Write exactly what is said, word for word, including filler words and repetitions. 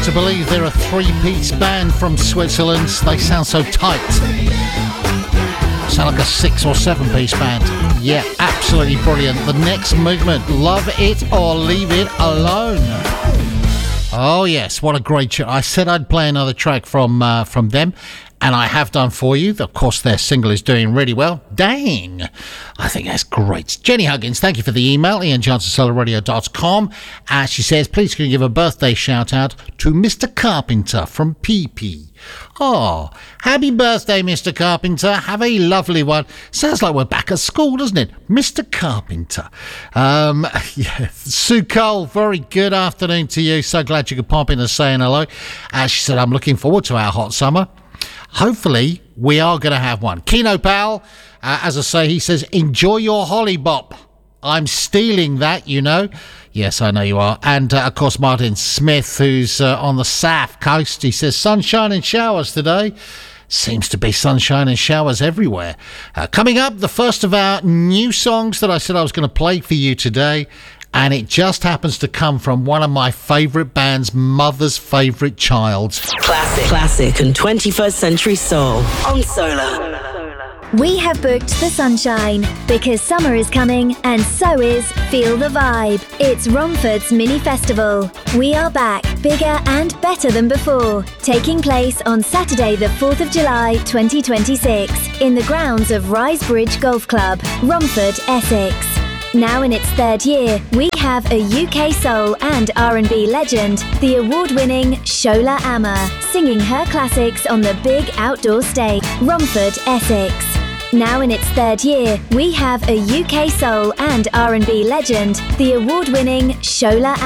to believe they're a three-piece band from Switzerland. They sound so tight. Sound like a six or seven-piece band. Yeah, absolutely brilliant. The Next Movement, Love It or Leave It Alone. Oh yes, what a great show. I said I'd play another track from uh, from them, and I have done for you. Of course, their single is doing really well. Dang. I think that's great. Jenny Huggins, thank you for the email, ian johnson solar radio dot com. Uh, she says, please can you give a birthday shout-out to Mister Carpenter from P P. Oh, happy birthday, Mister Carpenter. Have a lovely one. Sounds like we're back at school, doesn't it? Mister Carpenter. Um, yeah. Sue Cole, very good afternoon to you. So glad you could pop in and say hello. Uh, she said, I'm looking forward to our hot summer. Hopefully, we are going to have one. Keno Pal, uh, as I say, he says, enjoy your holly bop. I'm stealing that, you know. Yes, I know you are. And, uh, of course, Martin Smith, who's uh, on the South Coast, he says, sunshine and showers today. Seems to be sunshine and showers everywhere. Uh, coming up, the first of our new songs that I said I was going to play for you today. And it just happens to come from one of my favourite bands' mother's favourite child. Classic. Classic and twenty-first century soul on Solar. We have booked the sunshine because summer is coming and so is Feel the Vibe. It's Romford's mini festival. We are back, bigger and better than before. Taking place on Saturday the fourth of July twenty twenty-six in the grounds of Risebridge Golf Club, Romford, Essex. Now in its third year, we have a U K soul and R and B legend, the award-winning Shola Ama, singing her classics on the big outdoor stage, Romford, Essex. Now in its third year, we have a U K soul and R and B legend, the award-winning Shola